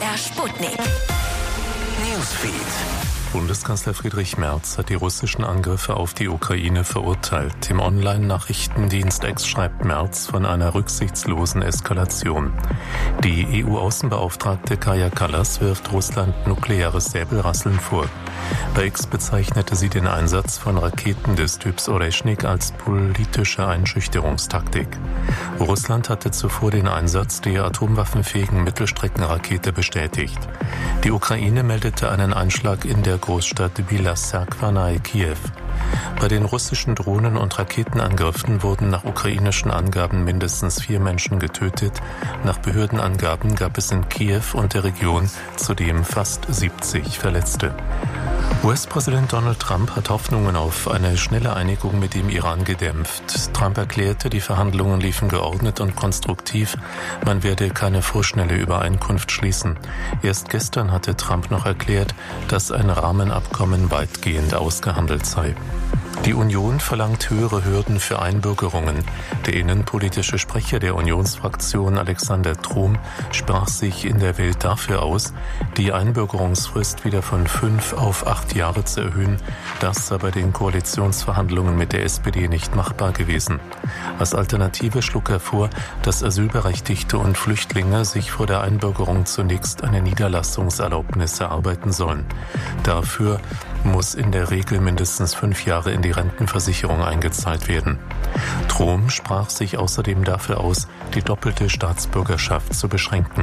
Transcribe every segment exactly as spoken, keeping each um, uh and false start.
R Sputnik. Newsfeed. Bundeskanzler Friedrich Merz hat die russischen Angriffe auf die Ukraine verurteilt. Im Online-Nachrichtendienst X schreibt Merz von einer rücksichtslosen Eskalation. Die E U-Außenbeauftragte Kaja Kallas wirft Russland nukleares Säbelrasseln vor. Bei X bezeichnete sie den Einsatz von Raketen des Typs Oreschnik als politische Einschüchterungstaktik. Russland hatte zuvor den Einsatz der atomwaffenfähigen Mittelstreckenrakete bestätigt. Die Ukraine meldete einen Einschlag in der Großstadt Bila Tserkva nahe Kiew. Bei den russischen Drohnen- und Raketenangriffen wurden nach ukrainischen Angaben mindestens vier Menschen getötet. Nach Behördenangaben gab es in Kiew und der Region zudem fast siebzig Verletzte. U S-Präsident Donald Trump hat Hoffnungen auf eine schnelle Einigung mit dem Iran gedämpft. Trump erklärte, die Verhandlungen liefen geordnet und konstruktiv. Man werde keine vorschnelle Übereinkunft schließen. Erst gestern hatte Trump noch erklärt, dass ein Rahmenabkommen weitgehend ausgehandelt sei. Die Union verlangt höhere Hürden für Einbürgerungen. Der innenpolitische Sprecher der Unionsfraktion Alexander Trom sprach sich in der Welt dafür aus, die Einbürgerungsfrist wieder von fünf auf acht Jahre zu erhöhen. Das sei bei den Koalitionsverhandlungen mit der S P D nicht machbar gewesen. Als Alternative schlug er vor, dass Asylberechtigte und Flüchtlinge sich vor der Einbürgerung zunächst eine Niederlassungserlaubnis erarbeiten sollen. Dafür muss in der Regel mindestens fünf Jahre in die Rentenversicherung eingezahlt werden. Trom sprach sich außerdem dafür aus, die doppelte Staatsbürgerschaft zu beschränken.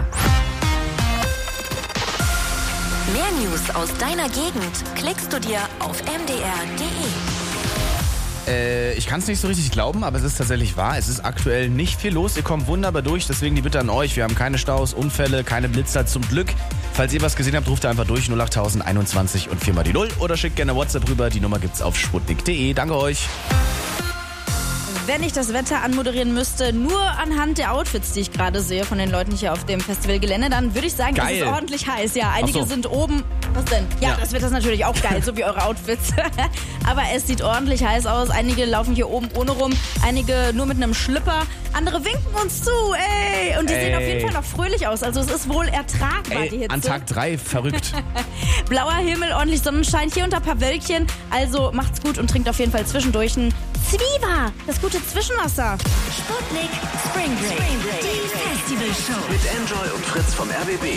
Mehr News aus deiner Gegend klickst du dir auf m d r punkt d e. Äh, ich kann es nicht so richtig glauben, aber es ist tatsächlich wahr. Es ist aktuell nicht viel los. Ihr kommt wunderbar durch, deswegen die Bitte an euch. Wir haben keine Staus, Unfälle, keine Blitzer zum Glück. Falls ihr was gesehen habt, ruft einfach durch null acht tausend einundzwanzig und viermal die null oder schickt gerne WhatsApp rüber. Die Nummer gibt's auf sputnik punkt d e. Danke euch. Wenn ich das Wetter anmoderieren müsste, nur anhand der Outfits, die ich gerade sehe von den Leuten hier auf dem Festivalgelände, dann würde ich sagen, geil. Es ist ordentlich heiß. Ja, einige Ach so. sind oben. Was denn? Ja, Ja. das Wetter ist natürlich auch geil, so wie eure Outfits. Aber es sieht ordentlich heiß aus. Einige laufen hier oben ohne rum, einige nur mit einem Schlipper. Andere winken uns zu, ey. Und die Ey. sehen auf jeden Fall noch fröhlich aus. Also es ist wohl ertragbar, die Ey, Hitze. an Tag drei verrückt. Blauer Himmel, ordentlich Sonnenschein, hier und ein paar Wölkchen. Also macht's gut und trinkt auf jeden Fall zwischendurch ein Zwieber, das gute Zwischenwasser. Sputnik Spring Break. Die Festivalshow. Mit Enjoy und Fritz vom R B B.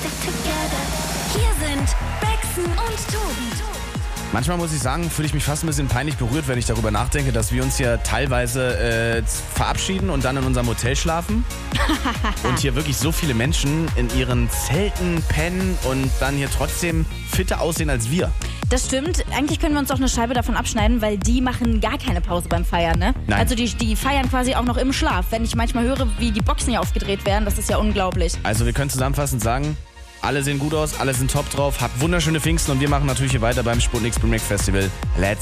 Hier sind Braxton und Tobi. Manchmal muss ich sagen, fühle ich mich fast ein bisschen peinlich berührt, wenn ich darüber nachdenke, dass wir uns hier teilweise äh, verabschieden und dann in unserem Hotel schlafen. Und hier wirklich so viele Menschen in ihren Zelten pennen und dann hier trotzdem fitter aussehen als wir. Das stimmt. Eigentlich können wir uns auch eine Scheibe davon abschneiden, weil die machen gar keine Pause beim Feiern, ne? Nein. Also die, die feiern quasi auch noch im Schlaf. Wenn ich manchmal höre, wie die Boxen hier aufgedreht werden, das ist ja unglaublich. Also wir können zusammenfassend sagen, alle sehen gut aus, alle sind top drauf, habt wunderschöne Pfingsten und wir machen natürlich hier weiter beim Sputnik Spring Break Festival. Let's